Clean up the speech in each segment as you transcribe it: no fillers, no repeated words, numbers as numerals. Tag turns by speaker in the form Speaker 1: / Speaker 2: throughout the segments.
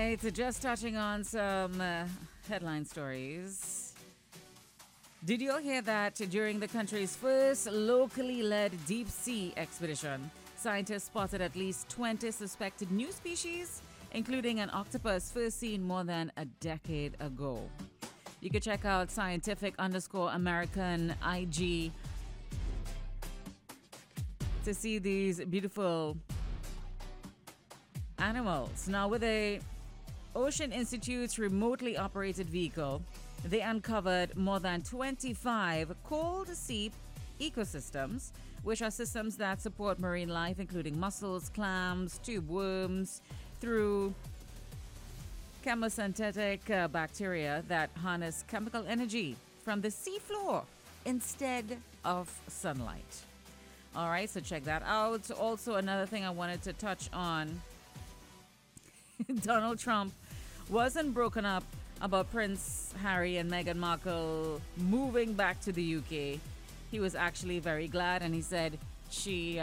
Speaker 1: right, just touching on some headline stories. Did you all hear that during the country's first locally led deep sea expedition, scientists spotted at least 20 suspected new species, including an octopus first seen more than a decade ago? You can check out scientific_American IG to see these beautiful animals. Now, with a Ocean Institute's remotely operated vehicle, they uncovered more than 25 cold sea ecosystems, which are systems that support marine life, including mussels, clams, tube worms, through chemosynthetic bacteria that harness chemical energy from the seafloor instead of sunlight. All right, so check that out. Also, another thing I wanted to touch on, Donald Trump wasn't broken up about Prince Harry and Meghan Markle moving back to the UK. He was actually very glad, and he said she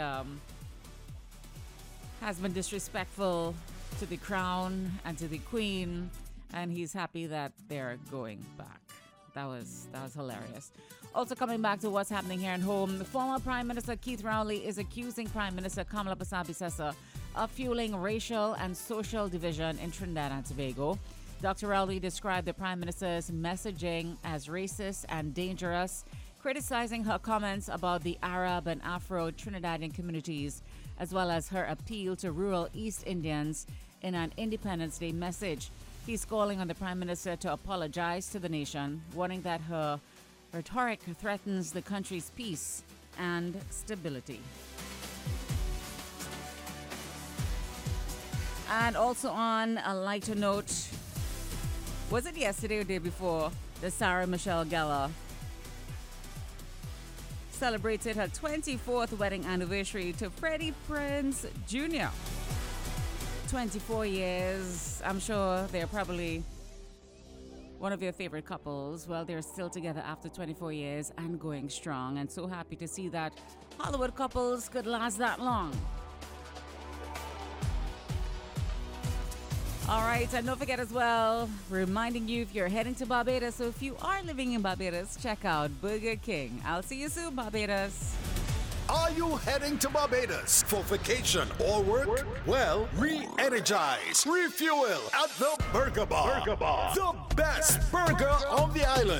Speaker 1: has been disrespectful to the crown and to the queen, and he's happy that they're going back. That was hilarious. Also, coming back to what's happening here at home, the former Prime Minister Keith Rowley is accusing Prime Minister Kamala Persaud-Bissessar of fueling racial and social division in Trinidad and Tobago. Dr. Rowley described the Prime Minister's messaging as racist and dangerous, criticizing her comments about the Arab and Afro Trinidadian communities, as well as her appeal to rural East Indians in an Independence Day message. He's calling on the Prime Minister to apologize to the nation, warning that her rhetoric threatens the country's peace and stability. And also on a lighter note, was it yesterday or the day before, the Sarah Michelle Gellar celebrated her 24th wedding anniversary to Freddie Prinze Jr. 24 years. I'm sure they're probably one of your favorite couples. Well, they're still together after 24 years and going strong. And so happy to see that Hollywood couples could last that long. All right, and don't forget as well, reminding you if you're heading to Barbados, so if you are living in Barbados, check out Burger King. I'll see you soon, Barbados.
Speaker 2: Are you heading to Barbados for vacation or work? Well, re-energize, refuel at the Burger Bar. The best burger on the island.